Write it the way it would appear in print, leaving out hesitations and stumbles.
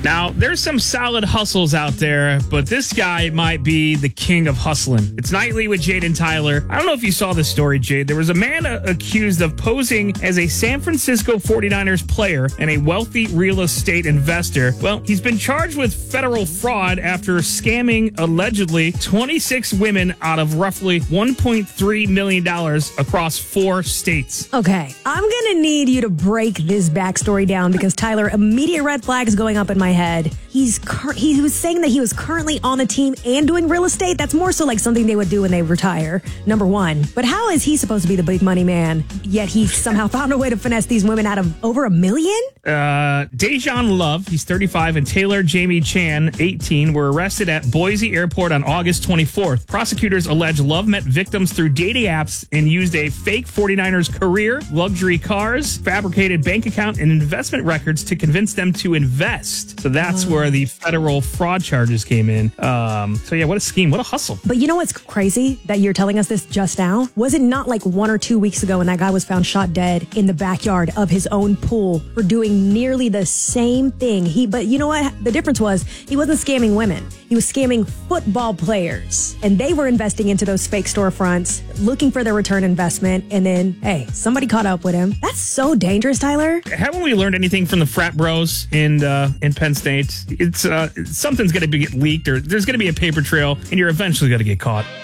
Now, there's some solid hustles out there, but this guy might be the king of hustling. It's Nightly with Jade and Tyler. I don't know if you saw this story, Jade. There was a man accused of posing as a San Francisco 49ers player and a wealthy real estate investor. Well, he's been charged with federal fraud after scamming allegedly 26 women out of roughly $1.3 million across 4 states. Okay, I'm going to need you to break this backstory down because, Tyler, immediate red flags going up in my head. He was saying that he was currently on the team and doing real estate. That's more so like something they would do when they retire, number one. But how is he supposed to be the big money man, yet he somehow found a way to finesse these women out of over $1 million? Dejan Love, he's 35, and Taylor Jamie Chan, 18, were arrested at Boise Airport on August 24th. Prosecutors allege Love met victims through dating apps and used a fake 49ers career, luxury cars, fabricated bank account, and investment records to convince them to invest. So that's where the federal fraud charges came in. So yeah, what a scheme. What a hustle. But you know what's crazy that you're telling us this just now? Was it not like 1 or 2 weeks ago when that guy was found shot dead in the backyard of his own pool for doing nearly the same thing? But you know what? The difference was he wasn't scamming women. He was scamming football players. And they were investing into those fake storefronts, looking for their return investment. And then, hey, somebody caught up with him. That's so dangerous, Tyler. Haven't we learned anything from the frat bros in Penn State? It's something's going to get leaked, or there's going to be a paper trail, and you're eventually going to get caught.